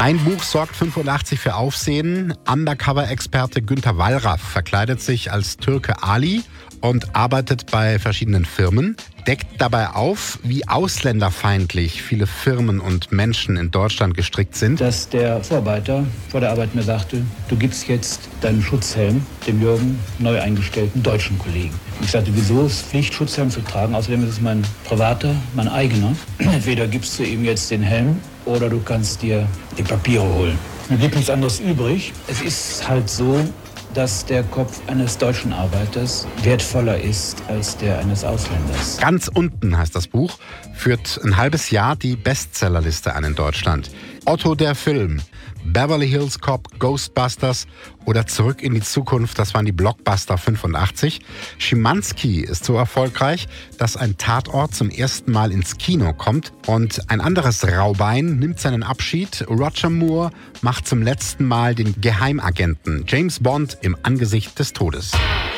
Ein Buch sorgt 85 für Aufsehen. Undercover-Experte Günter Wallraff verkleidet sich als Türke Ali und arbeitet bei verschiedenen Firmen, deckt dabei auf, wie ausländerfeindlich viele Firmen und Menschen in Deutschland gestrickt sind. Dass der Vorarbeiter vor der Arbeit mir sagte, du gibst jetzt deinen Schutzhelm dem Jürgen, neu eingestellten deutschen Kollegen. Ich sagte, wieso ist Pflicht, Schutzhelm zu tragen? Außerdem ist es mein privater, mein eigener. Entweder gibst du ihm jetzt den Helm oder du kannst dir die Papiere holen. Mir blieb nichts anderes übrig. Es ist halt so, dass der Kopf eines deutschen Arbeiters wertvoller ist als der eines Ausländers. Ganz unten heißt das Buch, führt ein halbes Jahr die Bestsellerliste an in Deutschland. Otto der Film, Beverly Hills Cop, Ghostbusters oder Zurück in die Zukunft, das waren die Blockbuster 85. Schimanski ist so erfolgreich, dass ein Tatort zum ersten Mal ins Kino kommt und ein anderes Raubein nimmt seinen Abschied. Roger Moore macht zum letzten Mal den Geheimagenten James Bond im Angesicht des Todes.